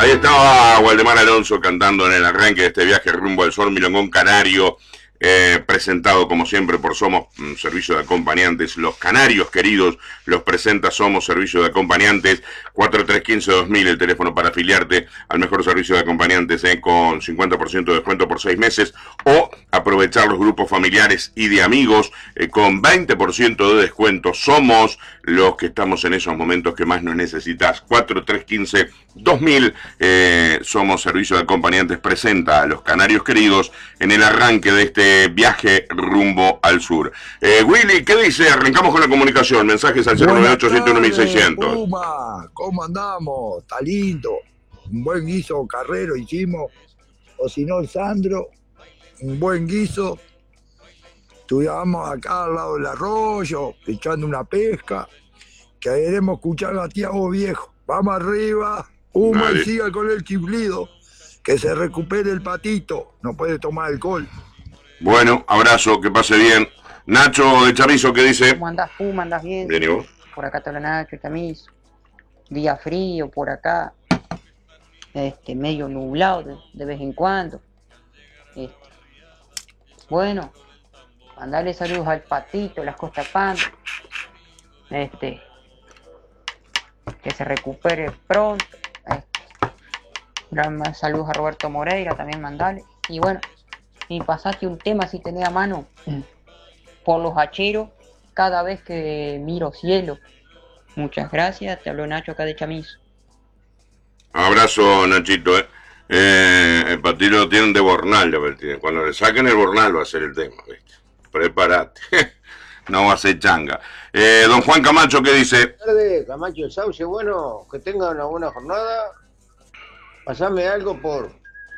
Ahí estaba Waldemar Alonso cantando en el arranque de este viaje rumbo al sol, Milongón Canario, presentado como siempre por Somos Servicio de Acompañantes. Los canarios queridos los presenta Somos Servicio de Acompañantes. 4315-2000 el teléfono para afiliarte al mejor servicio de acompañantes, con 50% de descuento por 6 meses, o aprovechar los grupos familiares y de amigos con 20% de descuento. Somos los que estamos en esos momentos que más nos necesitas. 4315-2000 Somos Servicio de Acompañantes presenta a los canarios queridos en el arranque de este viaje rumbo al sur. Willy, ¿qué dice? Arrancamos con la comunicación. Mensajes al 098-101-1600. Puma, ¿cómo andamos? Está lindo. Un buen guiso carrero hicimos. O si no, el Sandro. Un buen guiso. Estuvimos acá al lado del arroyo, echando una pesca. Queremos escuchar a Tiago Viejo. Vamos arriba. Puma, y siga con el chiflido. Que se recupere el patito. No puede tomar alcohol. Bueno, abrazo, que pase bien. Nacho de Chamizo, ¿qué dice? ¿Cómo andás, Puma? ¿Andás bien? Bien, ¿y vos? Por acá está la Nacho, Chamizo. Día frío por acá. Medio nublado de vez en cuando. Bueno, mandarle saludos al patito, las Costas Pan. Que se recupere pronto. Saludos a Roberto Moreira, también mandale. Y bueno, y pasaste un tema si tenés a mano. Por los hacheros, cada vez que miro cielo. Muchas gracias, te habló Nacho acá de Chamizo. Abrazo, Nachito. El patito lo tienen de Bornal, cuando le saquen el Bornal va a ser el tema, ¿viste? Prepárate. No va a ser changa. Don Juan Camacho, ¿qué dice? Buenas tardes, Camacho del Sauce. Bueno, que tengan una buena jornada. Pasame algo por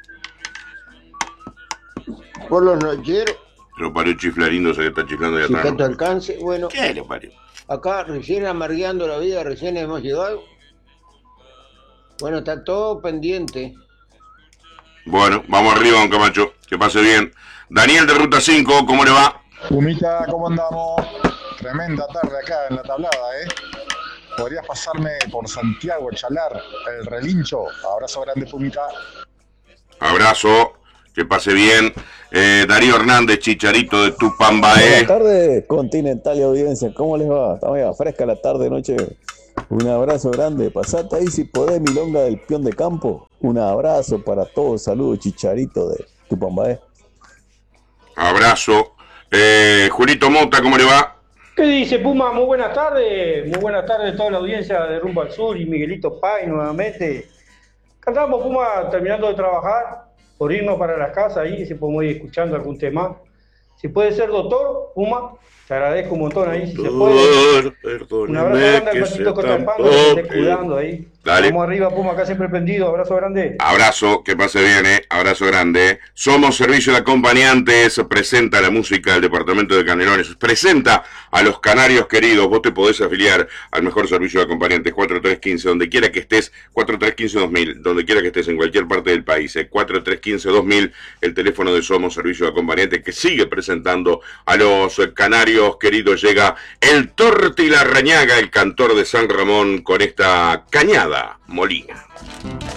los nocheros. Lo parió chiflarindo, se le está chiflando de Si atrás. tanto alcance, bueno. ¿Qué le parió? Acá recién amargueando la vida, recién hemos llegado. Bueno, está todo pendiente. Bueno, vamos arriba, don Camacho. Que pase bien. Daniel de Ruta 5, ¿cómo le va? Pumita, ¿cómo andamos? Tremenda tarde acá en la tablada, ¿Podrías pasarme por Santiago, Chalar, el relincho? Abrazo grande, Pumita. Abrazo, que pase bien. Darío Hernández, Chicharito de Tupambaé. Buenas tardes, Continental y audiencia. ¿Cómo les va? Está medio fresca la tarde, noche. Un abrazo grande. Pasate ahí si podés, milonga del peón de campo. Un abrazo para todos. Saludos, Chicharito de Tupambaé. Abrazo. Julito Mota, ¿cómo le va? ¿Qué dice, Puma? Muy buenas tardes a toda la audiencia de Rumbo al Sur y Miguelito Pay nuevamente. Cantamos, Puma, terminando de trabajar, por irnos para las casas ahí, si podemos ir escuchando algún tema. Si puede ser doctor, Puma, te agradezco un montón ahí, si se puede. Un abrazo grande al patito Cotapando, que se esté cuidando ahí. Dale. Vamos arriba, Puma, acá siempre prendido. Abrazo grande. Abrazo, que pase bien, abrazo grande. Somos Servicio de Acompañantes, presenta la música del departamento de Canelones, presenta a los canarios queridos. Vos te podés afiliar al mejor servicio de acompañantes, 4315, donde quiera que estés, 4315-2000, donde quiera que estés en cualquier parte del país, 4315-2000, el teléfono de Somos Servicio de Acompañantes, que sigue presentando a los canarios queridos. Llega el Torti Larrañaga, el cantor de San Ramón, con esta cañada molina.